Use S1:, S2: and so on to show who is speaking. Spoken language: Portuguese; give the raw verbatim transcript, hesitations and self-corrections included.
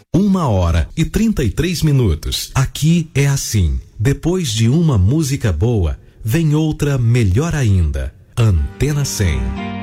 S1: Uma hora e trinta e três minutos. Aqui é assim. Depois de uma música boa, vem outra melhor ainda. Antena cem.